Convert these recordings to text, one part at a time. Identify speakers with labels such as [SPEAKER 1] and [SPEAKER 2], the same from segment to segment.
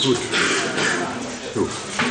[SPEAKER 1] Gut. So.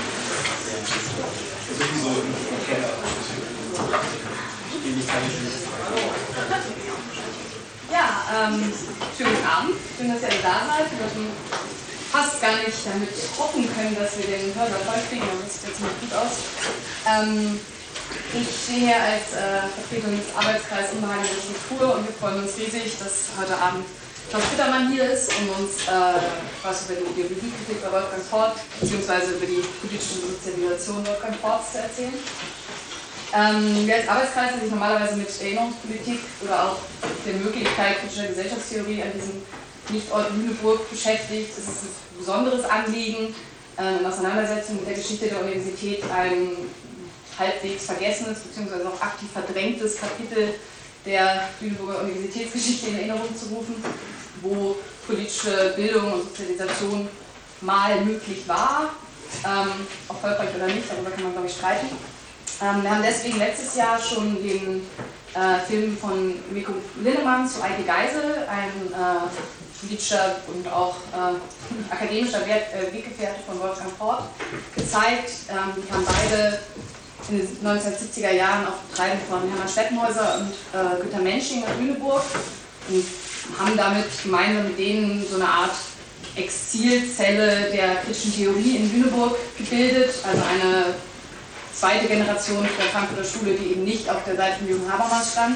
[SPEAKER 2] Ja, schönen guten Abend. Schön, dass ihr alle da seid. Wir hatten fast gar nicht damit hoffen können, dass wir den Hörsaal voll kriegen, aber das sieht jetzt ziemlich gut aus. Ich stehe hier als Vertretung des Arbeitskreises Unbehagliche Struktur und wir freuen uns riesig, dass heute Abend Klaus Bittermann hier ist, um uns was über die Ideologiekritik bei Wolfgang Fort bzw. über die politische Sozialisation Wolfgang Forts zu erzählen. Wir als Arbeitskreis, der sich normalerweise mit Erinnerungspolitik oder auch der Möglichkeit kritischer Gesellschaftstheorie an diesem Nichtort Lüneburg beschäftigt, ist es ein besonderes Anliegen, in Auseinandersetzung mit der Geschichte der Universität ein halbwegs vergessenes bzw. auch aktiv verdrängtes Kapitel der Lüneburger Universitätsgeschichte in Erinnerung zu rufen, wo politische Bildung und Sozialisation mal möglich war, erfolgreich oder nicht, darüber kann man glaube ich streiten. Wir haben deswegen letztes Jahr schon den Film von Mikko Linnemann zu Eike Geisel, ein politischer und auch akademischer Weggefährte von Wolfgang Fort, gezeigt. Die kamen beide in den 1970er Jahren auf Betreiben von Hermann Stettenhäuser und Günter Mensching nach Lüneburg und haben damit gemeinsam mit denen so eine Art Exilzelle der kritischen Theorie in Lüneburg gebildet, also eine zweite Generation der Frankfurter Schule, die eben nicht auf der Seite von Jürgen Habermas stand.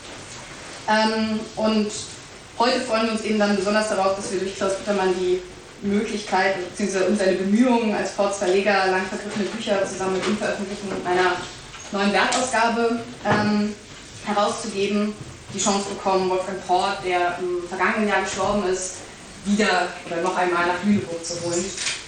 [SPEAKER 2] Und heute freuen wir uns eben dann besonders darauf, dass wir durch Klaus Bittermann die Möglichkeit bzw. uns seine Bemühungen als Forts Verleger lang vergriffene Bücher zusammen mit ihm veröffentlichen und einer neuen Wertausgabe herauszugeben, die Chance bekommen, Wolfgang Fort, der im vergangenen Jahr gestorben ist, wieder oder noch einmal nach Lüneburg zu holen.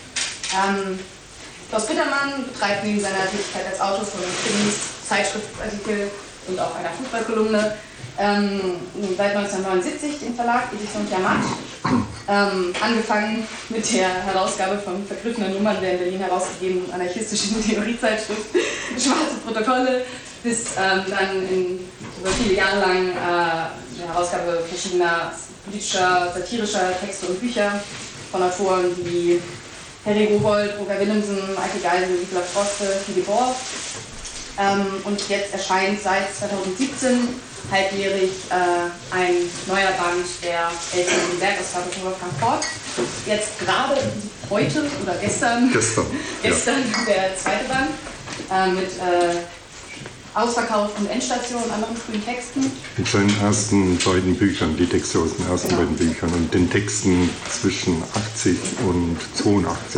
[SPEAKER 2] Klaus Bittermann betreibt neben seiner Tätigkeit als Autor von Krimis, Zeitschriftartikel und auch einer Fußballkolumne seit 1979 den Verlag Edition Tiamat, angefangen mit der Herausgabe von vergriffenen Nummern der in Berlin herausgegebenen anarchistischen Theoriezeitschrift Schwarze Protokolle, bis dann über viele Jahre lang die Herausgabe verschiedener politischer, satirischer Texte und Bücher von Autoren wie Harry Rowohlt, Roger Willemsen, Eike Geisel, Nicola Froste, Philipp Borg. Und jetzt erscheint seit 2017 halbjährig ein neuer Band der älteren Werkausgabe von Wolfgang Fort. Jetzt gerade heute oder gestern der zweite Band mit Ausverkauf und Endstation und anderen frühen Texten.
[SPEAKER 1] Mit seinen ersten beiden Büchern, die Texte aus den ersten beiden Büchern und den Texten zwischen 80 und 82.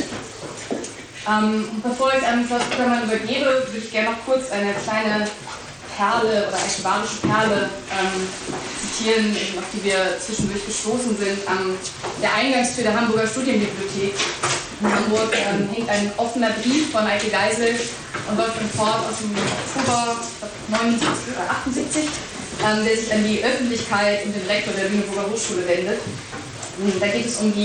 [SPEAKER 2] Bevor ich an Klaus Bittermann übergebe, würde ich gerne noch kurz eine kleine Perle oder archivarische Perle zitieren, auf die wir zwischendurch gestoßen sind. An der Eingangstür der Hamburger Studienbibliothek in Hamburg hängt ein offener Brief von Eike Geisel und Wolfgang Fort aus dem Oktober 79 oder 78, der sich an die Öffentlichkeit und den Rektor der Lüneburger Hochschule wendet. Da geht es um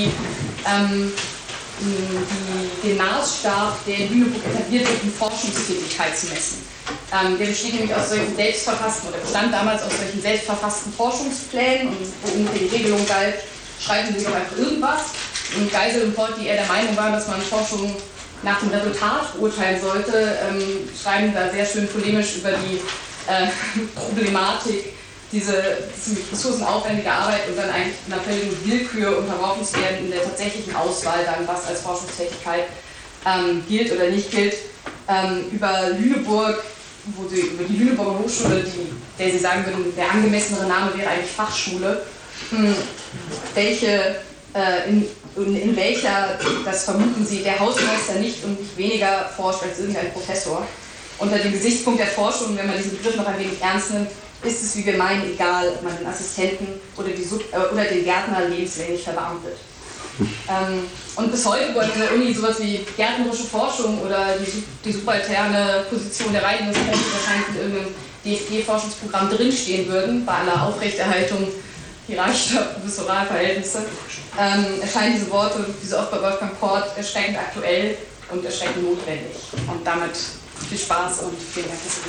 [SPEAKER 2] den Maßstab, der in Lüneburg etabliert wird, um Forschungstätigkeit zu messen. Der besteht nämlich aus solchen selbstverfassten, oder bestand damals aus solchen selbstverfassten Forschungsplänen, und wo ungefähr die Regelung galt, schreiben Sie doch einfach irgendwas. Und Geisel und Fort, die eher der Meinung waren, dass man Forschung nach dem Resultat beurteilen sollte, schreiben da sehr schön polemisch über die Problematik, diese ziemlich ressourcenaufwendige Arbeit und dann eigentlich einer völligen Willkür unterworfen zu werden in der tatsächlichen Auswahl dann, was als Forschungstätigkeit gilt oder nicht gilt. Über Lüneburg, über die Lüneburger Hochschule, der Sie sagen würden, der angemessenere Name wäre eigentlich Fachschule, in welcher, das vermuten Sie, der Hausmeister nicht und nicht weniger forscht als irgendein Professor. Unter dem Gesichtspunkt der Forschung, wenn man diesen Begriff noch ein wenig ernst nimmt, ist es, wie wir meinen, egal, ob man den Assistenten oder den Gärtner lebenslänglich verbeamtet. Und bis heute, wo an dieser Uni sowas wie gärtnerische Forschung oder die subalterne Position der Reinigungskraft wahrscheinlich in irgendeinem DFG-Forschungsprogramm drinstehen würden, bei aller Aufrechterhaltung hierarchischer Professoralverhältnisse, erscheinen diese Worte, wie so oft bei Wolfgang Fort, erschreckend aktuell und erschreckend notwendig. Und damit viel Spaß und vielen Dank fürs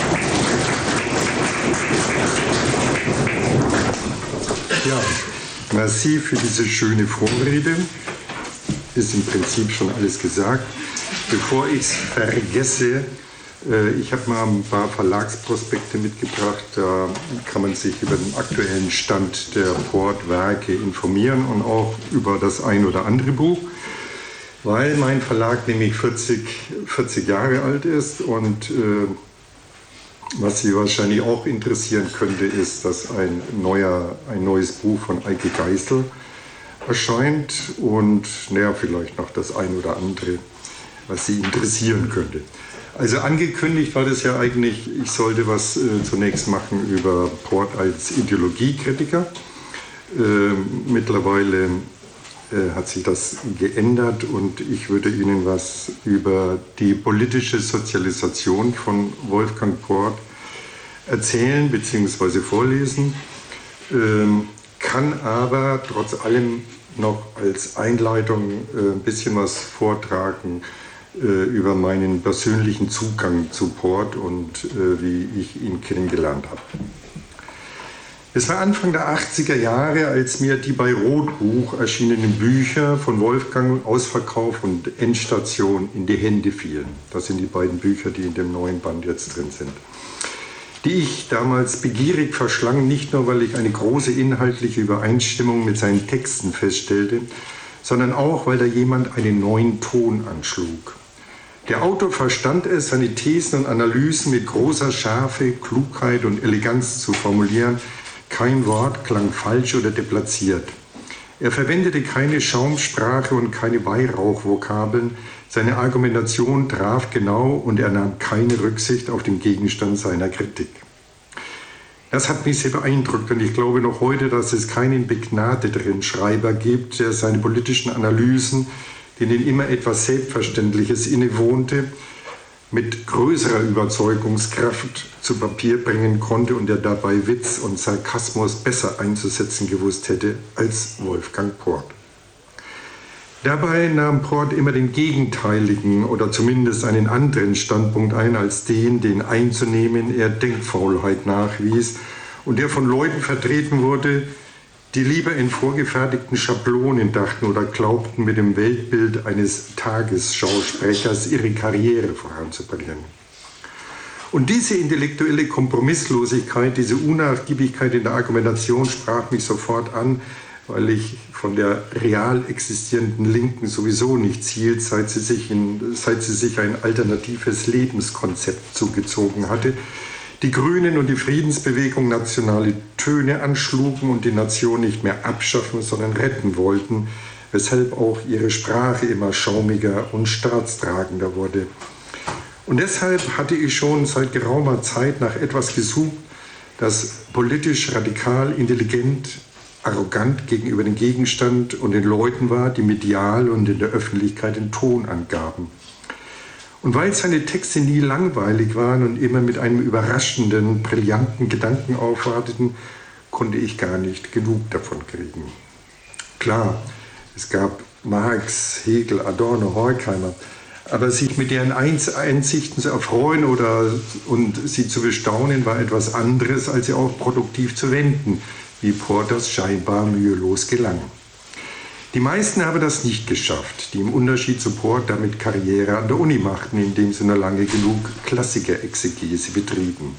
[SPEAKER 2] Zuhören.
[SPEAKER 1] Ja, merci für diese schöne Vorrede. Ist im Prinzip schon alles gesagt. Bevor ich es vergesse, ich habe mal ein paar Verlagsprospekte mitgebracht. Da kann man sich über den aktuellen Stand der Port-Werke informieren und auch über das ein oder andere Buch, weil mein Verlag nämlich 40 Jahre alt ist und was Sie wahrscheinlich auch interessieren könnte, ist, dass ein neues Buch von Eike Geisel erscheint und vielleicht noch das ein oder andere, was Sie interessieren könnte. Also angekündigt war das ja eigentlich, ich sollte was zunächst machen über Port als Ideologiekritiker. Mittlerweile hat sich das geändert und ich würde Ihnen was über die politische Sozialisation von Wolfgang Port erzählen bzw. vorlesen, kann aber trotz allem noch als Einleitung ein bisschen was vortragen über meinen persönlichen Zugang zu Port und wie ich ihn kennengelernt habe. Es war Anfang der 80er Jahre, als mir die bei Rotbuch erschienenen Bücher von Wolfgang Ausverkauf und Endstation in die Hände fielen. Das sind die beiden Bücher, die in dem neuen Band jetzt drin sind. Die ich damals begierig verschlang, nicht nur, weil ich eine große inhaltliche Übereinstimmung mit seinen Texten feststellte, sondern auch, weil da jemand einen neuen Ton anschlug. Der Autor verstand es, seine Thesen und Analysen mit großer Schärfe, Klugheit und Eleganz zu formulieren. Kein Wort klang falsch oder deplatziert. Er verwendete keine Schaumsprache und keine Weihrauchvokabeln. Seine Argumentation traf genau und er nahm keine Rücksicht auf den Gegenstand seiner Kritik. Das hat mich sehr beeindruckt und ich glaube noch heute, dass es keinen begnadeteren Schreiber gibt, der seine politischen Analysen, denen immer etwas Selbstverständliches innewohnte, mit größerer Überzeugungskraft zu Papier bringen konnte und der dabei Witz und Sarkasmus besser einzusetzen gewusst hätte als Wolfgang Port. Dabei nahm Port immer den gegenteiligen oder zumindest einen anderen Standpunkt ein als den einzunehmen er Denkfaulheit nachwies und der von Leuten vertreten wurde, die lieber in vorgefertigten Schablonen dachten oder glaubten, mit dem Weltbild eines Tagesschausprechers ihre Karriere voranzubringen. Und diese intellektuelle Kompromisslosigkeit, diese Unnachgiebigkeit in der Argumentation sprach mich sofort an, weil ich von der real existierenden Linken sowieso nichts hielt, seit sie sich ein alternatives Lebenskonzept zugezogen hatte. Die Grünen und die Friedensbewegung nationale Töne anschlugen und die Nation nicht mehr abschaffen, sondern retten wollten, weshalb auch ihre Sprache immer schaumiger und staatstragender wurde. Und deshalb hatte ich schon seit geraumer Zeit nach etwas gesucht, das politisch radikal, intelligent, arrogant gegenüber dem Gegenstand und den Leuten war, die medial und in der Öffentlichkeit den Ton angaben. Und weil seine Texte nie langweilig waren und immer mit einem überraschenden, brillanten Gedanken aufwarteten, konnte ich gar nicht genug davon kriegen. Klar, es gab Marx, Hegel, Adorno, Horkheimer, aber sich mit deren Einsichten zu erfreuen und sie zu bestaunen, war etwas anderes, als sie auch produktiv zu wenden, wie Porters scheinbar mühelos gelang. Die meisten haben das nicht geschafft, die im Unterschied zu Port damit Karriere an der Uni machten, indem sie nur lange genug Klassikerexegese betrieben.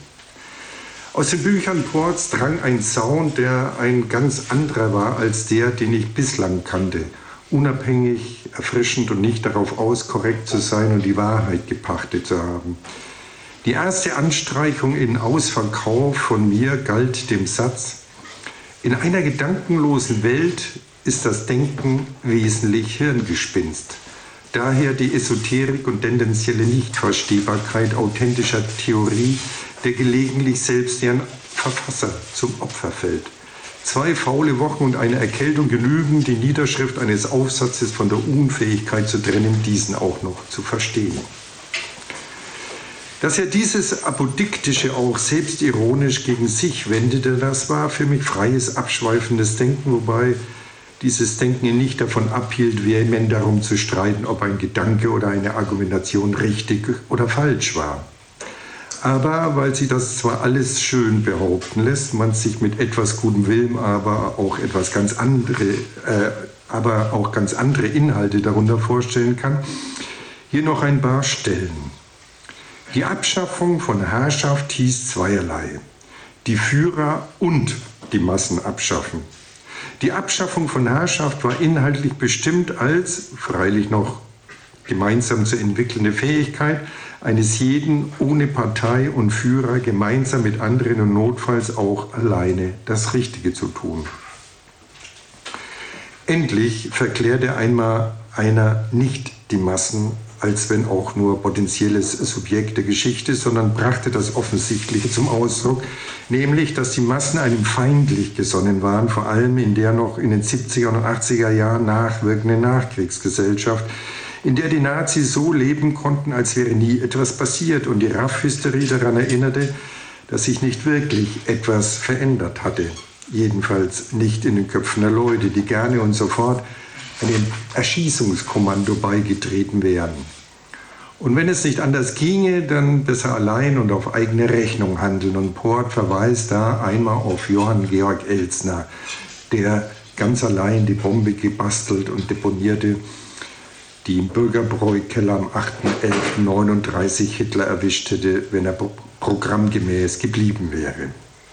[SPEAKER 1] Aus den Büchern Ports drang ein Sound, der ein ganz anderer war als der, den ich bislang kannte. Unabhängig, erfrischend und nicht darauf aus, korrekt zu sein und die Wahrheit gepachtet zu haben. Die erste Anstreichung in Ausverkauf von mir galt dem Satz: In einer gedankenlosen Welt ist das Denken wesentlich Hirngespinst. Daher die Esoterik und tendenzielle Nichtverstehbarkeit authentischer Theorie, der gelegentlich selbst deren Verfasser zum Opfer fällt. 2 faule Wochen und eine Erkältung genügen, die Niederschrift eines Aufsatzes von der Unfähigkeit zu trennen, diesen auch noch zu verstehen. Dass er dieses Apodiktische auch selbstironisch gegen sich wendete, das war für mich freies, abschweifendes Denken, wobei dieses Denken ihn nicht davon abhielt, vehement darum zu streiten, ob ein Gedanke oder eine Argumentation richtig oder falsch war. Aber weil sie das zwar alles schön behaupten lässt, man sich mit etwas gutem Willen aber auch ganz andere Inhalte darunter vorstellen kann, hier noch ein paar Stellen. Die Abschaffung von Herrschaft hieß zweierlei: die Führer und die Massen abschaffen. Die Abschaffung von Herrschaft war inhaltlich bestimmt als, freilich noch gemeinsam zu entwickelnde Fähigkeit eines jeden ohne Partei und Führer gemeinsam mit anderen und notfalls auch alleine das Richtige zu tun. Endlich verklärte einmal einer nicht die Massen, als wenn auch nur potenzielles Subjekt der Geschichte, sondern brachte das Offensichtliche zum Ausdruck, nämlich, dass die Massen einem feindlich gesonnen waren, vor allem in der noch in den 70er und 80er Jahren nachwirkenden Nachkriegsgesellschaft, in der die Nazis so leben konnten, als wäre nie etwas passiert und die RAF-Hysterie daran erinnerte, dass sich nicht wirklich etwas verändert hatte. Jedenfalls nicht in den Köpfen der Leute, die gerne und sofort einem Erschießungskommando beigetreten wären. Und wenn es nicht anders ginge, dann besser allein und auf eigene Rechnung handeln. Und Port verweist da einmal auf Johann Georg Elzner, der ganz allein die Bombe gebastelt und deponierte, die im Bürgerbräu-Keller am 8.11.39 Hitler erwischt hätte, wenn er programmgemäß geblieben wäre.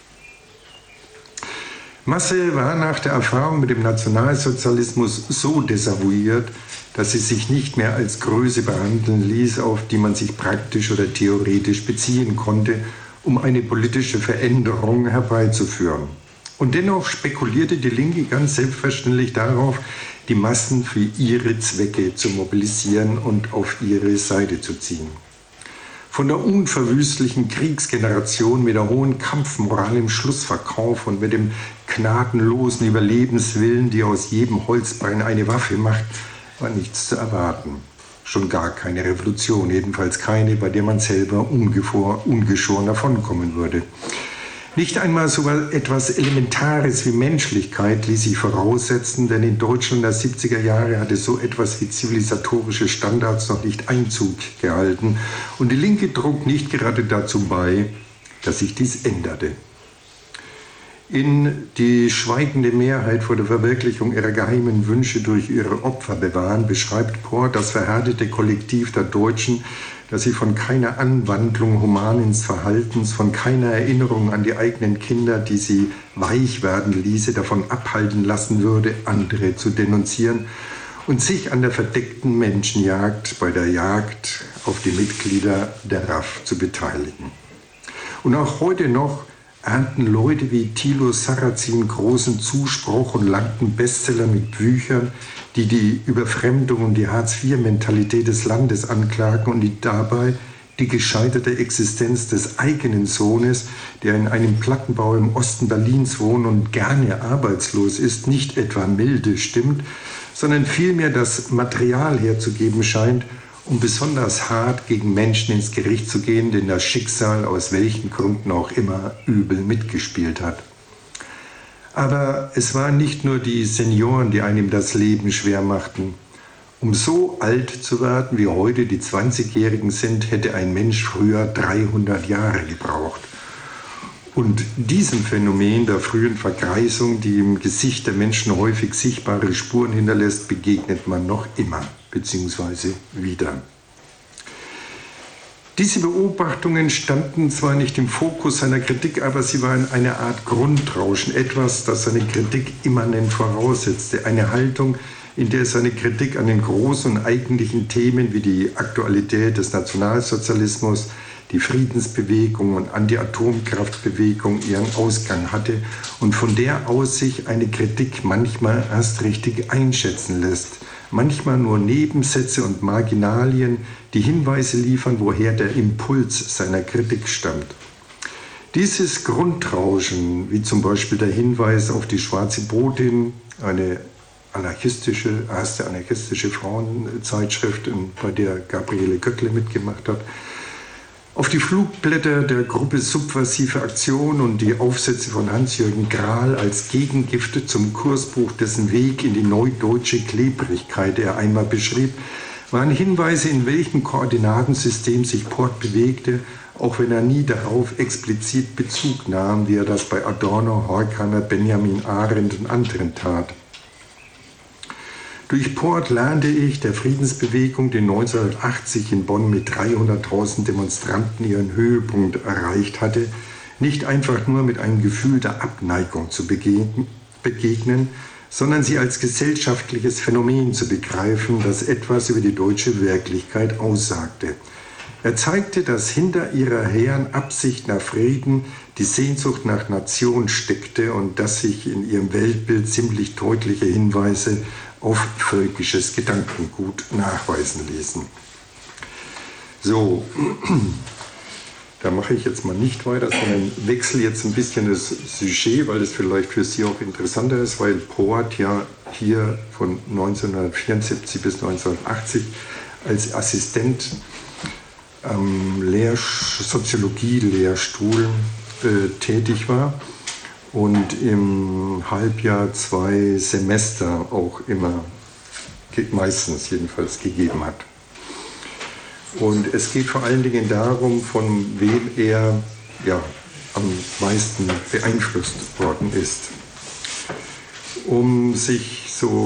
[SPEAKER 1] Masse war nach der Erfahrung mit dem Nationalsozialismus so desavouiert, dass sie sich nicht mehr als Größe behandeln ließ, auf die man sich praktisch oder theoretisch beziehen konnte, um eine politische Veränderung herbeizuführen. Und dennoch spekulierte die Linke ganz selbstverständlich darauf, die Massen für ihre Zwecke zu mobilisieren und auf ihre Seite zu ziehen. Von der unverwüstlichen Kriegsgeneration mit der hohen Kampfmoral im Schlussverkauf und mit dem gnadenlosen Überlebenswillen, die aus jedem Holzbein eine Waffe macht, war nichts zu erwarten. Schon gar keine Revolution, jedenfalls keine, bei der man selber ungeschoren davonkommen würde. Nicht einmal so etwas Elementares wie Menschlichkeit ließ sich voraussetzen, denn in Deutschland der 70er Jahre hatte so etwas wie zivilisatorische Standards noch nicht Einzug gehalten und die Linke trug nicht gerade dazu bei, dass sich dies änderte. In die schweigende Mehrheit vor der Verwirklichung ihrer geheimen Wünsche durch ihre Opfer bewahren, beschreibt Port das verhärtete Kollektiv der Deutschen, dass sie von keiner Anwandlung humanen Verhaltens, von keiner Erinnerung an die eigenen Kinder, die sie weich werden ließe, davon abhalten lassen würde, andere zu denunzieren und sich an der verdeckten Menschenjagd, bei der Jagd auf die Mitglieder der RAF zu beteiligen. Und auch heute noch ernten Leute wie Thilo Sarrazin großen Zuspruch und langten Bestseller mit Büchern, die die Überfremdung und die Hartz-IV-Mentalität des Landes anklagen und die dabei die gescheiterte Existenz des eigenen Sohnes, der in einem Plattenbau im Osten Berlins wohnt und gerne arbeitslos ist, nicht etwa milde stimmt, sondern vielmehr das Material herzugeben scheint, um besonders hart gegen Menschen ins Gericht zu gehen, denen das Schicksal aus welchen Gründen auch immer übel mitgespielt hat. Aber es waren nicht nur die Senioren, die einem das Leben schwer machten. Um so alt zu werden, wie heute die 20-Jährigen sind, hätte ein Mensch früher 300 Jahre gebraucht. Und diesem Phänomen der frühen Vergreisung, die im Gesicht der Menschen häufig sichtbare Spuren hinterlässt, begegnet man noch immer, beziehungsweise wieder. Diese Beobachtungen standen zwar nicht im Fokus seiner Kritik, aber sie waren eine Art Grundrauschen, etwas, das seine Kritik immanent voraussetzte, eine Haltung, in der seine Kritik an den großen und eigentlichen Themen wie die Aktualität des Nationalsozialismus, die Friedensbewegung und Anti-Atomkraftbewegung ihren Ausgang hatte und von der aus sich eine Kritik manchmal erst richtig einschätzen lässt. Manchmal nur Nebensätze und Marginalien, die Hinweise liefern, woher der Impuls seiner Kritik stammt. Dieses Grundrauschen, wie zum Beispiel der Hinweis auf die Schwarze Botin, eine erste anarchistische Frauenzeitschrift, bei der Gabriele Göckle mitgemacht hat, auf die Flugblätter der Gruppe Subversive Aktion und die Aufsätze von Hans-Jürgen Grahl als Gegengifte zum Kursbuch, dessen Weg in die neudeutsche Klebrigkeit er einmal beschrieb, waren Hinweise, in welchem Koordinatensystem sich Port bewegte, auch wenn er nie darauf explizit Bezug nahm, wie er das bei Adorno, Horkheimer, Benjamin Arendt und anderen tat. Durch Port lernte ich der Friedensbewegung, die 1980 in Bonn mit 300.000 Demonstranten ihren Höhepunkt erreicht hatte, nicht einfach nur mit einem Gefühl der Abneigung zu begegnen, sondern sie als gesellschaftliches Phänomen zu begreifen, das etwas über die deutsche Wirklichkeit aussagte. Er zeigte, dass hinter ihrer hehren Absicht nach Frieden die Sehnsucht nach Nation steckte und dass sich in ihrem Weltbild ziemlich deutliche Hinweise auf völkisches Gedankengut nachweisen ließen. So, da mache ich jetzt mal nicht weiter, sondern wechsle jetzt ein bisschen das Sujet, weil es vielleicht für Sie auch interessanter ist, weil Poat ja hier von 1974 bis 1980 als Assistent am Soziologie-Lehrstuhl tätig war und im Halbjahr 2 Semester auch immer, meistens jedenfalls, gegeben hat. Und es geht vor allen Dingen darum, von wem er am meisten beeinflusst worden ist. Um sich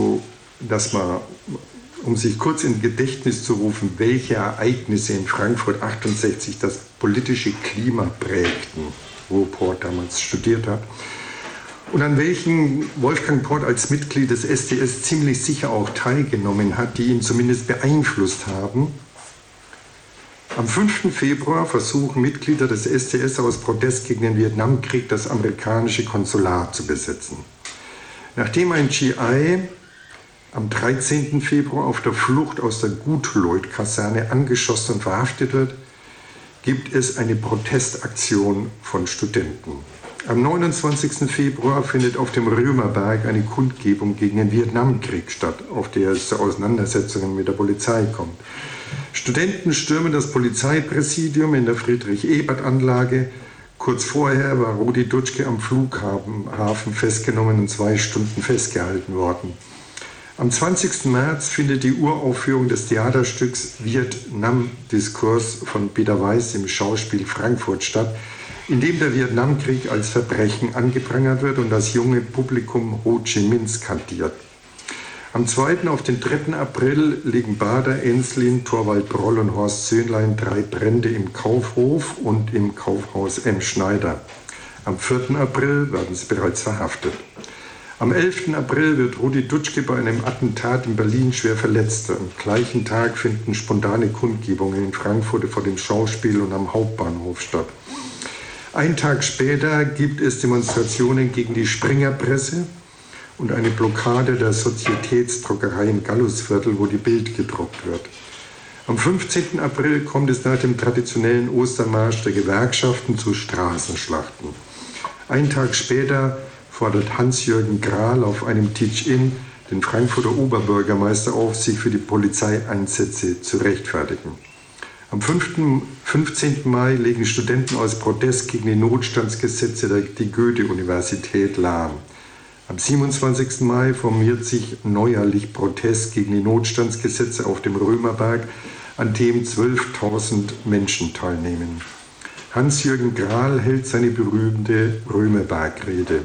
[SPEAKER 1] kurz in Gedächtnis zu rufen, welche Ereignisse in Frankfurt 68 das politische Klima prägten, wo Port damals studiert hat, und an welchen Wolfgang Port als Mitglied des SDS ziemlich sicher auch teilgenommen hat, die ihn zumindest beeinflusst haben. Am 5. Februar versuchen Mitglieder des SDS aus Protest gegen den Vietnamkrieg das amerikanische Konsulat zu besetzen. Nachdem ein GI am 13. Februar auf der Flucht aus der Gutleut-Kaserne angeschossen und verhaftet wird, gibt es eine Protestaktion von Studenten. Am 29. Februar findet auf dem Römerberg eine Kundgebung gegen den Vietnamkrieg statt, auf der es zu Auseinandersetzungen mit der Polizei kommt. Studenten stürmen das Polizeipräsidium in der Friedrich-Ebert-Anlage. Kurz vorher war Rudi Dutschke am Flughafen festgenommen und 2 Stunden festgehalten worden. Am 20. März findet die Uraufführung des Theaterstücks Vietnam-Diskurs von Peter Weiß im Schauspiel Frankfurt statt, in dem der Vietnamkrieg als Verbrechen angeprangert wird und das junge Publikum Ho Chi Minh skandiert. Am 2. auf den 3. April legen Bader, Enslin, Torvald Broll und Horst Söhnlein 3 Brände im Kaufhof und im Kaufhaus M. Schneider. Am 4. April werden sie bereits verhaftet. Am 11. April wird Rudi Dutschke bei einem Attentat in Berlin schwer verletzt. Am gleichen Tag finden spontane Kundgebungen in Frankfurt vor dem Schauspiel und am Hauptbahnhof statt. Einen Tag später gibt es Demonstrationen gegen die Springerpresse und eine Blockade der Sozietätsdruckerei im Gallusviertel, wo die Bild gedruckt wird. Am 15. April kommt es nach dem traditionellen Ostermarsch der Gewerkschaften zu Straßenschlachten. Einen Tag später fordert Hans-Jürgen Grahl auf einem Teach-In den Frankfurter Oberbürgermeister auf, sich für die Polizeieinsätze zu rechtfertigen. Am 15. Mai legen Studenten aus Protest gegen die Notstandsgesetze die Goethe-Universität lahm. Am 27. Mai formiert sich neuerlich Protest gegen die Notstandsgesetze auf dem Römerberg, an dem 12.000 Menschen teilnehmen. Hans-Jürgen Grahl hält seine berühmte Römerberg-Rede.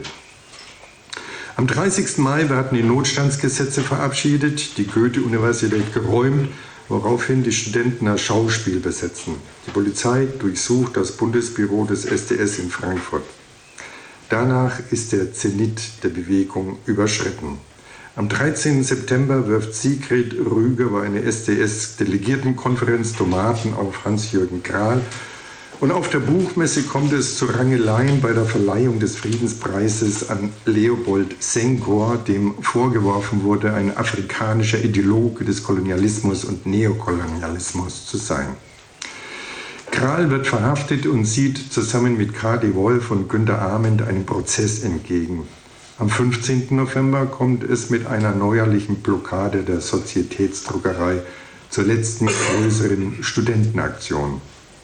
[SPEAKER 1] Am 30. Mai werden die Notstandsgesetze verabschiedet, die Goethe-Universität geräumt, woraufhin die Studenten das Schauspiel besetzen. Die Polizei durchsucht das Bundesbüro des SDS in Frankfurt. Danach ist der Zenit der Bewegung überschritten. Am 13. September wirft Sigrid Rüger bei einer SDS-Delegiertenkonferenz Tomaten auf Hans-Jürgen Grahl. Und auf der Buchmesse kommt es zu Rangeleien bei der Verleihung des Friedenspreises an Leopold Senghor, dem vorgeworfen wurde, ein afrikanischer Ideologe des Kolonialismus und Neokolonialismus zu sein. Grahl wird verhaftet und sieht zusammen mit K.D. Wolf und Günter Ament einem Prozess entgegen. Am 15. November kommt es mit einer neuerlichen Blockade der Sozietätsdruckerei zur letzten größeren Studentenaktion.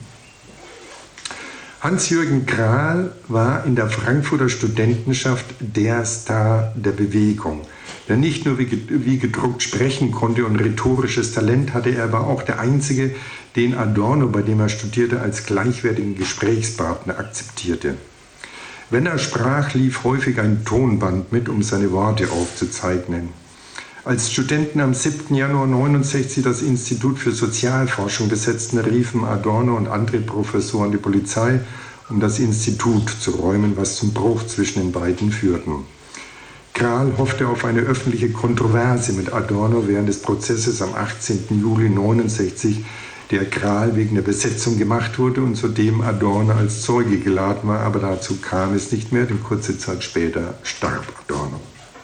[SPEAKER 1] Hans-Jürgen Grahl war in der Frankfurter Studentenschaft der Star der Bewegung. der nicht nur wie gedruckt sprechen konnte und rhetorisches Talent hatte, er war auch der Einzige, den Adorno, bei dem er studierte, als gleichwertigen Gesprächspartner akzeptierte. Wenn er sprach, lief häufig ein Tonband mit, um seine Worte aufzuzeichnen. Als Studenten am 7. Januar 1969 das Institut für Sozialforschung besetzten, riefen Adorno und andere Professoren die Polizei, um das Institut zu räumen, was zum Bruch zwischen den beiden führte. Krahl hoffte auf eine öffentliche Kontroverse mit Adorno während des Prozesses am 18. Juli 1969, der Krahl wegen der Besetzung gemacht wurde und zu dem Adorno als Zeuge geladen war, aber dazu kam es nicht mehr, denn kurze Zeit später starb Adorno.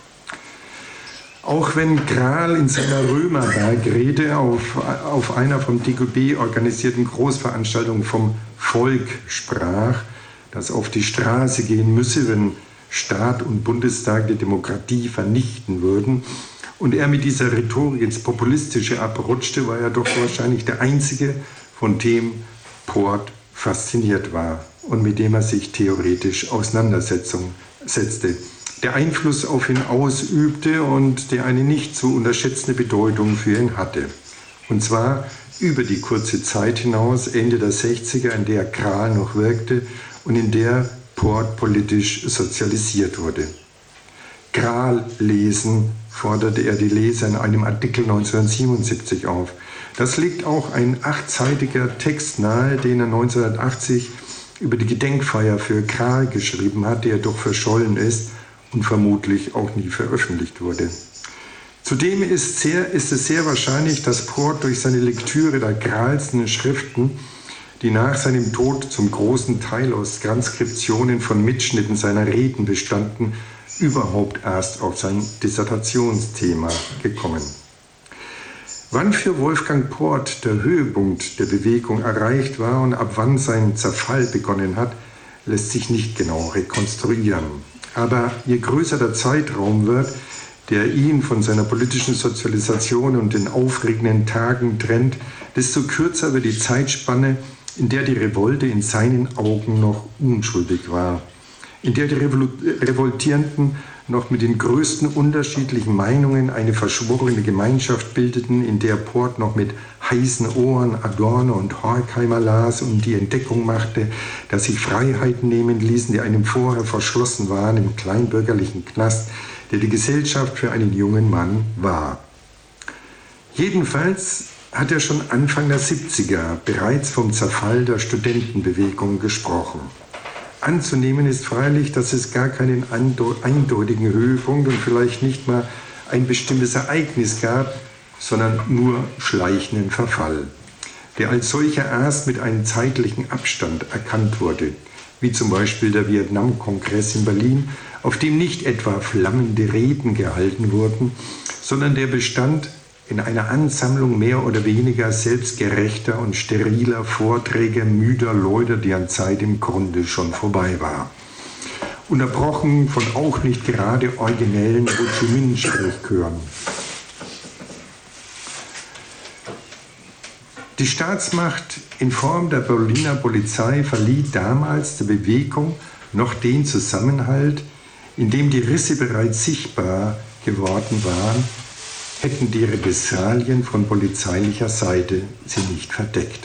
[SPEAKER 1] Auch wenn Krahl in seiner Römerberg-Rede auf einer vom DGB organisierten Großveranstaltung vom Volk sprach, das auf die Straße gehen müsse, wenn Staat und Bundestag die Demokratie vernichten würden, und er mit dieser Rhetorik ins Populistische abrutschte, war er doch wahrscheinlich der Einzige, von dem Port fasziniert war und mit dem er sich theoretisch auseinandersetzte, der Einfluss auf ihn ausübte und der eine nicht zu unterschätzende Bedeutung für ihn hatte. Und zwar über die kurze Zeit hinaus, Ende der 60er, in der Krahl noch wirkte und in der Port politisch sozialisiert wurde. Krahl lesen, forderte er die Leser in einem Artikel 1977 auf. Das legt auch ein 8-seitiger Text nahe, den er 1980 über die Gedenkfeier für Krahl geschrieben hat, der doch verschollen ist und vermutlich auch nie veröffentlicht wurde. Zudem ist es sehr wahrscheinlich, dass Port durch seine Lektüre der Krahlsten Schriften, die nach seinem Tod zum großen Teil aus Transkriptionen von Mitschnitten seiner Reden bestanden, überhaupt erst auf sein Dissertationsthema gekommen. Wann für Wolfgang Port der Höhepunkt der Bewegung erreicht war und ab wann sein Zerfall begonnen hat, lässt sich nicht genau rekonstruieren. Aber je größer der Zeitraum wird, der ihn von seiner politischen Sozialisation und den aufregenden Tagen trennt, desto kürzer wird die Zeitspanne, in der die Revolte in seinen Augen noch unschuldig war, in der die Revoltierenden noch mit den größten unterschiedlichen Meinungen eine verschworene Gemeinschaft bildeten, in der Port noch mit heißen Ohren Adorno und Horkheimer las und die Entdeckung machte, dass sich Freiheiten nehmen ließen, die einem vorher verschlossen waren im kleinbürgerlichen Knast, der die Gesellschaft für einen jungen Mann war. Jedenfalls hat er schon Anfang der 70er bereits vom Zerfall der Studentenbewegung gesprochen. Anzunehmen ist freilich, dass es gar keinen eindeutigen Höhepunkt und vielleicht nicht mal ein bestimmtes Ereignis gab, sondern nur schleichenden Verfall, der als solcher erst mit einem zeitlichen Abstand erkannt wurde, wie zum Beispiel der Vietnam-Kongress in Berlin, auf dem nicht etwa flammende Reden gehalten wurden, sondern der bestand in einer Ansammlung mehr oder weniger selbstgerechter und steriler Vorträge müder Leute, deren Zeit im Grunde schon vorbei war. Unterbrochen von auch nicht gerade originellen Ho Chi Minh-Sprechchören. Die Staatsmacht in Form der Berliner Polizei verlieh damals der Bewegung noch den Zusammenhalt, in dem die Risse bereits sichtbar geworden waren, hätten die Repressalien von polizeilicher Seite sie nicht verdeckt.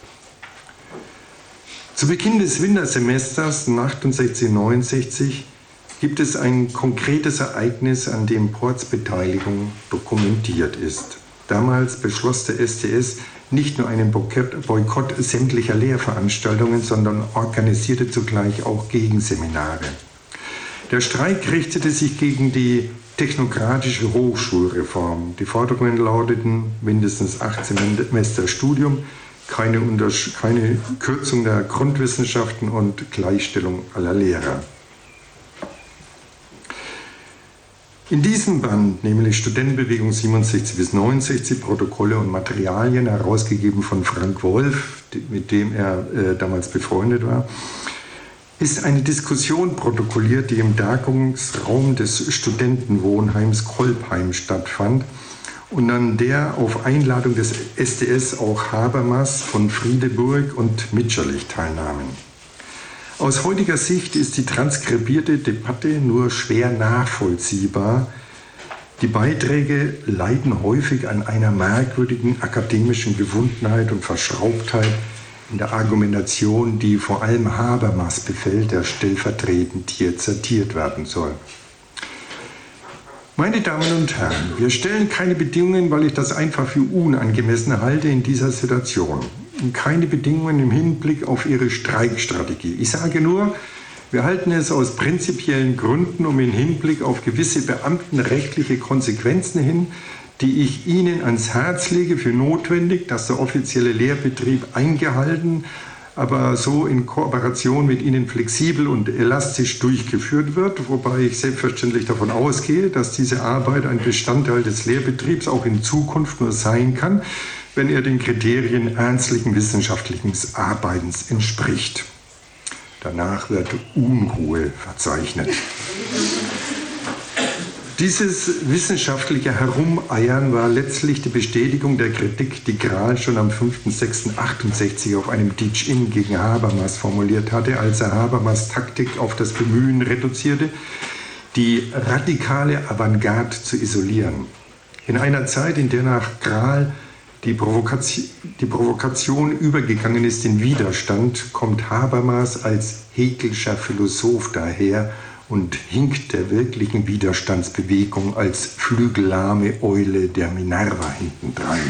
[SPEAKER 1] Zu Beginn des Wintersemesters 68/69 gibt es ein konkretes Ereignis, an dem Ports Beteiligung dokumentiert ist. Damals beschloss der SDS nicht nur einen Boykott sämtlicher Lehrveranstaltungen, sondern organisierte zugleich auch Gegenseminare. Der Streik richtete sich gegen die technokratische Hochschulreform. Die Forderungen lauteten mindestens 8 Semester Studium, keine Kürzung der Grundwissenschaften und Gleichstellung aller Lehrer. In diesem Band, nämlich Studentenbewegung 67 bis 69, Protokolle und Materialien, herausgegeben von Frank Wolf, mit dem er damals befreundet war, ist eine Diskussion protokolliert, die im Tagungsraum des Studentenwohnheims Kolbheim stattfand und an der auf Einladung des SDS auch Habermas, von Friedeburg und Mitscherlich teilnahmen. Aus heutiger Sicht ist die transkribierte Debatte nur schwer nachvollziehbar, Die Beiträge leiden häufig an einer merkwürdigen akademischen Gewundheit und Verschraubtheit in der Argumentation, die vor allem Habermas befällt, der stellvertretend hier zitiert werden soll. Meine Damen und Herren, wir stellen keine Bedingungen, weil ich das einfach für unangemessen halte in dieser Situation. Keine Bedingungen im Hinblick auf Ihre Streikstrategie. Ich sage nur, wir halten es aus prinzipiellen Gründen um in Hinblick auf gewisse beamtenrechtliche Konsequenzen hin, die ich Ihnen ans Herz lege, für notwendig, dass der offizielle Lehrbetrieb eingehalten, aber so in Kooperation mit Ihnen flexibel und elastisch durchgeführt wird, wobei ich selbstverständlich davon ausgehe, dass diese Arbeit ein Bestandteil des Lehrbetriebs auch in Zukunft nur sein kann, wenn er den Kriterien ernstlichen wissenschaftlichen Arbeitens entspricht. Danach wird Unruhe verzeichnet. Dieses wissenschaftliche Herumeiern war letztlich die Bestätigung der Kritik, die Krahl schon am 5.6.68 auf einem Teach-In gegen Habermas formuliert hatte, als er Habermas Taktik auf das Bemühen reduzierte, die radikale Avantgarde zu isolieren. In einer Zeit, in der nach Krahl die Provokation übergegangen ist in Widerstand, kommt Habermas als Hegelscher Philosoph daher und hinkt der wirklichen Widerstandsbewegung als flügellahme Eule der Minerva hintendrein.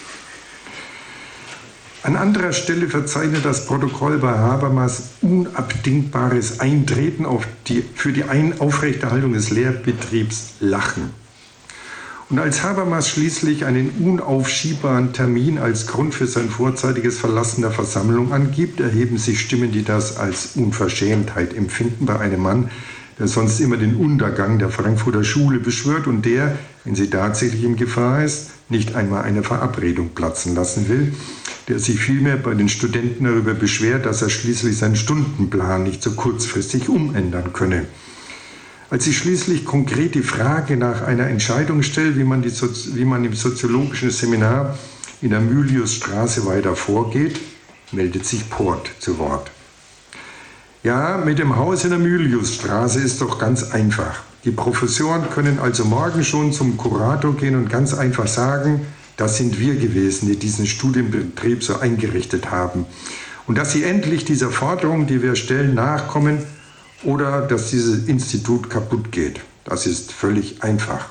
[SPEAKER 1] An anderer Stelle verzeichnet das Protokoll bei Habermas unabdingbares Eintreten für die Aufrechterhaltung des Lehrbetriebs Lachen. Und als Habermas schließlich einen unaufschiebbaren Termin als Grund für sein vorzeitiges Verlassen der Versammlung angibt, erheben sich Stimmen, die das als Unverschämtheit empfinden bei einem Mann, der sonst immer den Untergang der Frankfurter Schule beschwört und der, wenn sie tatsächlich in Gefahr ist, nicht einmal eine Verabredung platzen lassen will, der sich vielmehr bei den Studenten darüber beschwert, dass er schließlich seinen Stundenplan nicht so kurzfristig umändern könne. Als ich schließlich konkret die Frage nach einer Entscheidung stellt, wie man im soziologischen Seminar in der Myliusstraße weiter vorgeht, meldet sich Port zu Wort. Ja, mit dem Haus in der Myliusstraße ist doch ganz einfach. Die Professoren können also morgen schon zum Kurator gehen und ganz einfach sagen, das sind wir gewesen, die diesen Studienbetrieb so eingerichtet haben. Und dass sie endlich dieser Forderung, die wir stellen, nachkommen, oder dass dieses Institut kaputt geht. Das ist völlig einfach.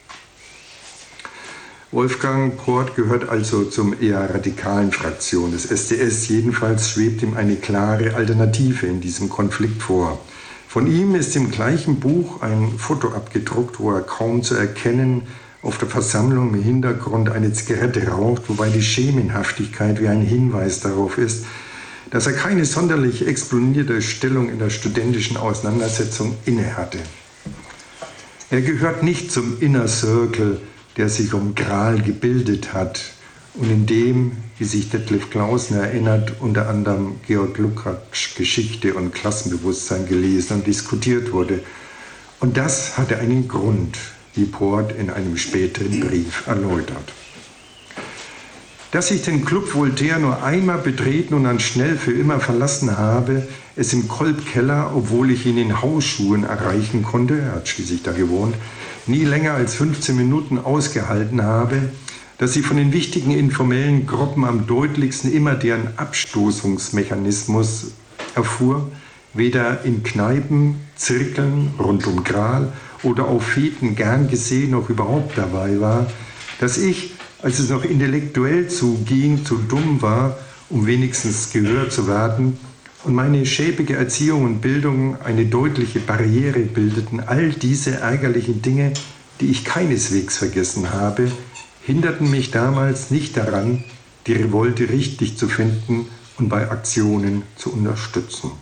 [SPEAKER 1] Wolfgang Port gehört also zum eher radikalen Fraktion des SDS. Jedenfalls schwebt ihm eine klare Alternative in diesem Konflikt vor. Von ihm ist im gleichen Buch ein Foto abgedruckt, wo er kaum zu erkennen auf der Versammlung im Hintergrund eine Zigarette raucht, wobei die Schemenhaftigkeit wie ein Hinweis darauf ist, dass er keine sonderlich exponierte Stellung in der studentischen Auseinandersetzung innehatte. Er gehört nicht zum Inner Circle, der sich um Krahl gebildet hat und in dem, wie sich Detlef Clausen erinnert, unter anderem Georg Lukács Geschichte und Klassenbewusstsein gelesen und diskutiert wurde. Und das hatte einen Grund, wie Port in einem späteren Brief erläutert. Dass ich den Club Voltaire nur einmal betreten und dann schnell für immer verlassen habe, es im Kolbkeller, obwohl ich ihn in Hausschuhen erreichen konnte, er hat schließlich da gewohnt, nie länger als 15 Minuten ausgehalten habe, dass ich von den wichtigen informellen Gruppen am deutlichsten immer deren Abstoßungsmechanismus erfuhr, weder in Kneipen, Zirkeln rund um Krahl oder auf Feten gern gesehen noch überhaupt dabei war, dass ich, als es noch intellektuell zuging, zu dumm war, um wenigstens gehört zu werden, und meine schäbige Erziehung und Bildung eine deutliche Barriere bildeten, all diese ärgerlichen Dinge, die ich keineswegs vergessen habe, hinderten mich damals nicht daran, die Revolte richtig zu finden und bei Aktionen zu unterstützen.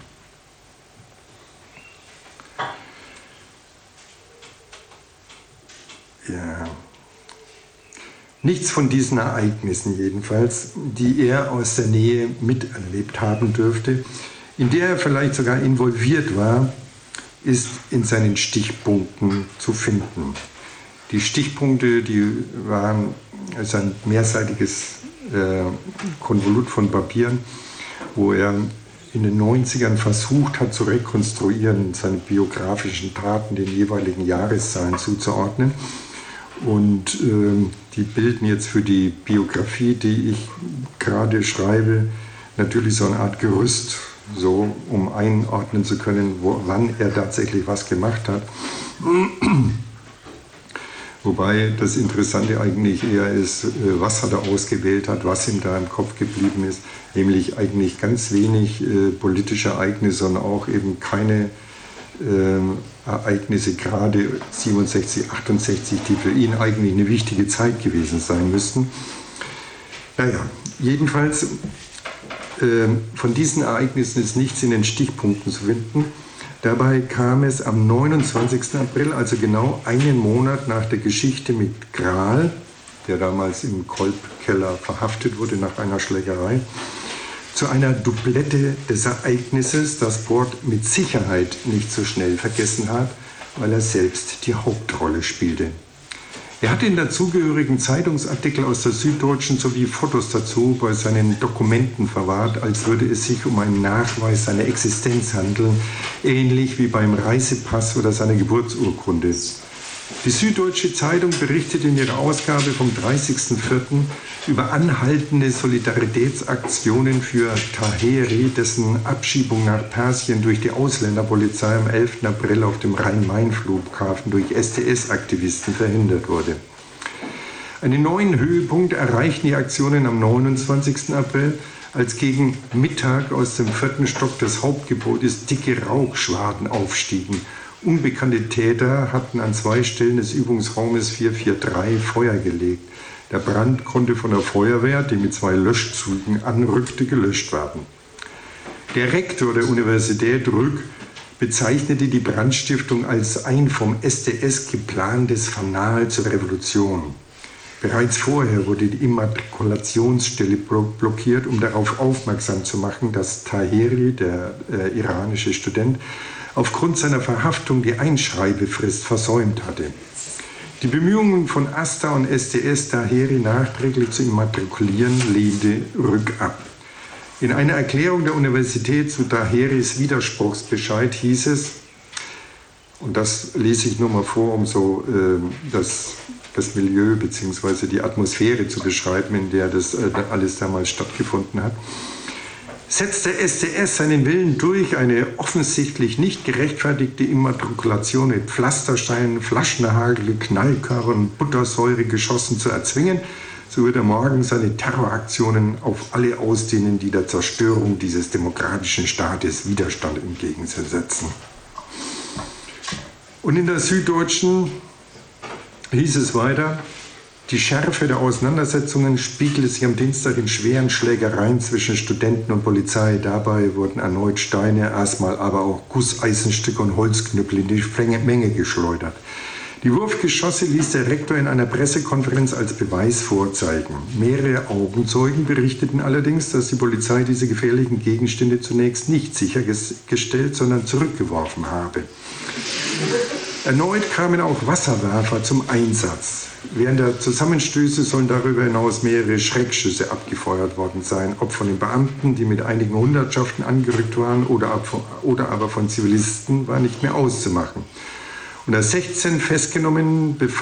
[SPEAKER 1] Ja. Nichts von diesen Ereignissen jedenfalls, die er aus der Nähe miterlebt haben dürfte, in der er vielleicht sogar involviert war, ist in seinen Stichpunkten zu finden. Die Stichpunkte, die waren ein mehrseitiges Konvolut von Papieren, wo er in den 90ern versucht hat zu rekonstruieren, seine biografischen Taten den jeweiligen Jahreszahlen zuzuordnen. Und die bilden jetzt für die Biografie, die ich gerade schreibe, natürlich so eine Art Gerüst, so um einordnen zu können, wann er tatsächlich was gemacht hat. Wobei das Interessante eigentlich eher ist, was er ausgewählt hat, was ihm da im Kopf geblieben ist. Nämlich eigentlich ganz wenig politische Ereignisse, sondern auch eben keine Ereignisse, gerade 67, 68, die für ihn eigentlich eine wichtige Zeit gewesen sein müssten. Naja, jedenfalls von diesen Ereignissen ist nichts in den Stichpunkten zu finden. Dabei kam es am 29. April, also genau einen Monat nach der Geschichte mit Grahl, der damals im Kolbkeller verhaftet wurde nach einer Schlägerei, zu einer Doublette des Ereignisses, das Porth mit Sicherheit nicht so schnell vergessen hat, weil er selbst die Hauptrolle spielte. Er hat den dazugehörigen Zeitungsartikel aus der Süddeutschen sowie Fotos dazu bei seinen Dokumenten verwahrt, als würde es sich um einen Nachweis seiner Existenz handeln, ähnlich wie beim Reisepass oder seiner Geburtsurkunde. Die Süddeutsche Zeitung berichtet in ihrer Ausgabe vom 30.04. über anhaltende Solidaritätsaktionen für Taheri, dessen Abschiebung nach Persien durch die Ausländerpolizei am 11. April auf dem Rhein-Main-Flughafen durch StS-Aktivisten verhindert wurde. Einen neuen Höhepunkt erreichten die Aktionen am 29. April, als gegen Mittag aus dem 4. Stock des Hauptgebäudes dicke Rauchschwaden aufstiegen. Unbekannte Täter hatten an 2 Stellen des Übungsraumes 443 Feuer gelegt. Der Brand konnte von der Feuerwehr, die mit 2 Löschzügen anrückte, gelöscht werden. Der Rektor der Universität Rück bezeichnete die Brandstiftung als ein vom StS geplantes Fanal zur Revolution. Bereits vorher wurde die Immatrikulationsstelle blockiert, um darauf aufmerksam zu machen, dass Taheri, der iranische Student, aufgrund seiner Verhaftung die Einschreibefrist versäumt hatte. Die Bemühungen von AStA und StS, Taheri nachträglich zu immatrikulieren, lehnte Rück ab. In einer Erklärung der Universität zu Taheris Widerspruchsbescheid hieß es, und das lese ich nur mal vor, um so das Milieu bzw. die Atmosphäre zu beschreiben, in der das alles damals stattgefunden hat. Setzt der StS seinen Willen durch, eine offensichtlich nicht gerechtfertigte Immatrikulation mit Pflastersteinen, Flaschenhagel, Knallkarren und Buttersäuregeschossen zu erzwingen, so wird er morgen seine Terroraktionen auf alle ausdehnen, die der Zerstörung dieses demokratischen Staates Widerstand entgegenzusetzen. Und in der Süddeutschen hieß es weiter, die Schärfe der Auseinandersetzungen spiegelte sich am Dienstag in schweren Schlägereien zwischen Studenten und Polizei. Dabei wurden erneut Steine, erstmal aber auch Gusseisenstücke und Holzknüppel in die Menge geschleudert. Die Wurfgeschosse ließ der Rektor in einer Pressekonferenz als Beweis vorzeigen. Mehrere Augenzeugen berichteten allerdings, dass die Polizei diese gefährlichen Gegenstände zunächst nicht sichergestellt, sondern zurückgeworfen habe. Erneut kamen auch Wasserwerfer zum Einsatz. Während der Zusammenstöße sollen darüber hinaus mehrere Schreckschüsse abgefeuert worden sein, ob von den Beamten, die mit einigen Hundertschaften angerückt waren, oder aber von Zivilisten, war nicht mehr auszumachen. Unter 16 Festgenommenen